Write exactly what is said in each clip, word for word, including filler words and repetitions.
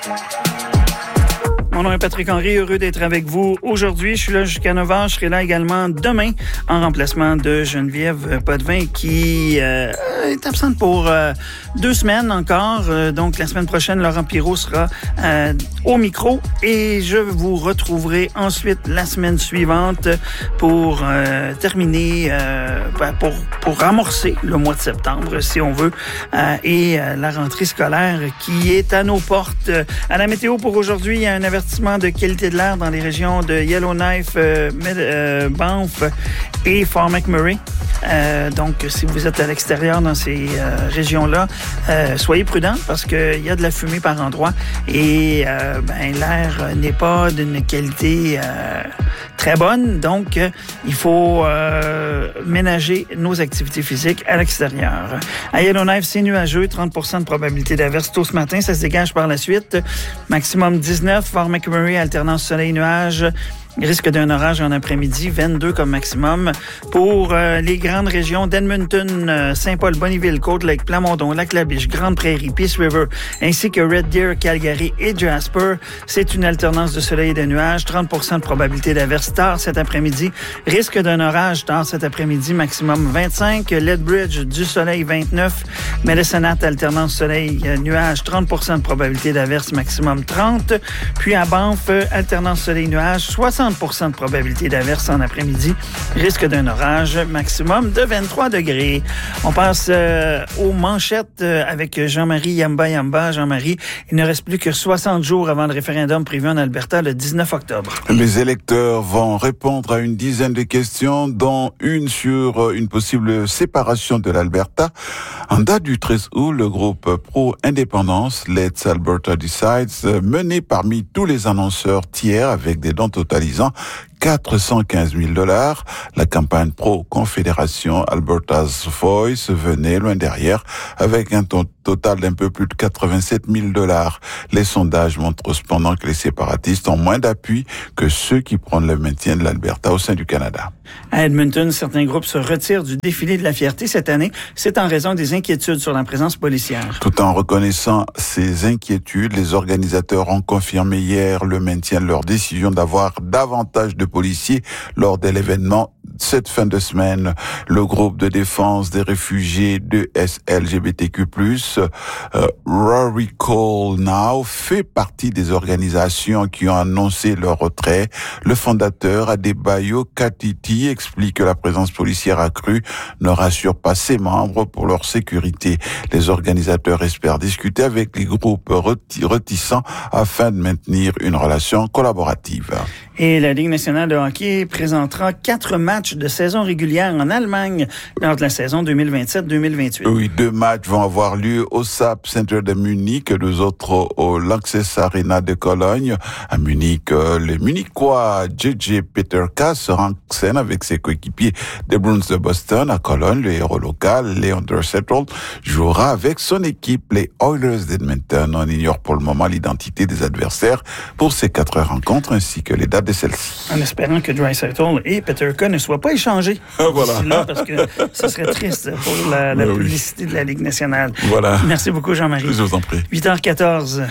Mon nom est Patrick Henry, heureux d'être avec vous aujourd'hui. Je suis là jusqu'à neuf heures. Je serai là également demain en remplacement de Geneviève Potvin qui euh, est absente pour euh, deux semaines encore. Euh, donc, la semaine prochaine, Laurent Pirot sera euh, au micro et je vous retrouverai ensuite la semaine suivante pour euh, terminer, euh, pour, pour amorcer le mois de septembre, si on veut, euh, et euh, la rentrée scolaire qui est à nos portes. À la météo pour aujourd'hui, il y a un avertissement de qualité de l'air dans les régions de Yellowknife, euh, euh, Banff et Fort McMurray. Euh, donc, si vous êtes à l'extérieur dans ces euh, régions-là, euh, soyez prudents parce qu'il y a de la fumée par endroits et euh, ben, l'air n'est pas d'une qualité euh, très bonne. Donc, euh, il faut euh, ménager nos activités physiques à l'extérieur. À Yellowknife, c'est nuageux, trente pour cent de probabilité d'averse tôt ce matin. Ça se dégage par la suite. Maximum dix-neuf. Fort McMurray, alternance soleil-nuage. Risque d'un orage en après-midi, vingt-deux comme maximum. Pour euh, les grandes régions d'Edmonton, euh, Saint-Paul, Bonnyville, Côte-Lake, Plamondon, Lac-La-Biche, Grande-Prairie, Peace River, ainsi que Red Deer, Calgary et Jasper, c'est une alternance de soleil et de nuages. trente pour cent de probabilité d'averse tard cet après-midi. Risque d'un orage tard cet après-midi, maximum vingt-cinq. Lethbridge, du soleil, vingt-neuf. Medicine Hat, alternance soleil-nuage, trente pour cent de probabilité d'averse, maximum trente. Puis à Banff, alternance soleil-nuage, soixante pour cent de probabilité d'averse en après-midi. Risque d'un orage, maximum de vingt-trois degrés. On passe euh, aux manchettes euh, avec Jean-Marie Yamba Yamba. Jean-Marie, il ne reste plus que soixante jours avant le référendum prévu en Alberta le dix-neuf octobre. Les électeurs vont répondre à une dizaine de questions, dont une sur une possible séparation de l'Alberta. En date du treize août, le groupe pro-indépendance Let's Alberta Decides, mené parmi tous les annonceurs tiers avec des dons totalisés quatre cent quinze mille dollars. La campagne pro-confédération Alberta's Voice venait loin derrière avec un total d'un peu plus de quatre-vingt-sept mille dollars. Les sondages montrent cependant que les séparatistes ont moins d'appui que ceux qui prônent le maintien de l'Alberta au sein du Canada. À Edmonton, certains groupes se retirent du défilé de la fierté cette année. C'est en raison des inquiétudes sur la présence policière. Tout en reconnaissant ces inquiétudes, les organisateurs ont confirmé hier le maintien de leur décision d'avoir davantage de policiers lors de l'événement. Cette fin de semaine, le groupe de défense des réfugiés de S L G B T Q plus, euh, Rory Cole Now, fait partie des organisations qui ont annoncé leur retrait. Le fondateur, Adebayo Katiti, explique que la présence policière accrue ne rassure pas ses membres pour leur sécurité. Les organisateurs espèrent discuter avec les groupes réticents afin de maintenir une relation collaborative. Et la Ligue nationale de hockey présentera quatre matchs de saison régulière en Allemagne lors de la saison deux mille vingt-sept deux mille vingt-huit. Oui, deux matchs vont avoir lieu au S A P Center de Munich, deux autres au Lanxess Arena de Cologne. À Munich, le Munichois J J Peterka sera en scène avec ses coéquipiers des Bruins de Boston. À Cologne, le héros local, Leon Draisaitl, jouera avec son équipe, les Oilers d'Edmonton. On ignore pour le moment l'identité des adversaires pour ces quatre rencontres ainsi que les dates de celles-ci. En espérant que Draisaitl et Peterka ne soient pas échangés. Voilà. Là, parce que ce serait triste pour la, la publicité oui. de la Ligue nationale. Voilà. Merci beaucoup, Jean-Marie. Je vous en prie. huit heures quatorze.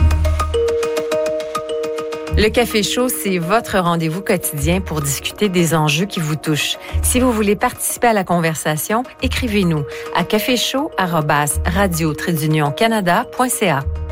Le Café Chaud, c'est votre rendez-vous quotidien pour discuter des enjeux qui vous touchent. Si vous voulez participer à la conversation, écrivez-nous à caféchaud arobase radio trait d'union canada point c a.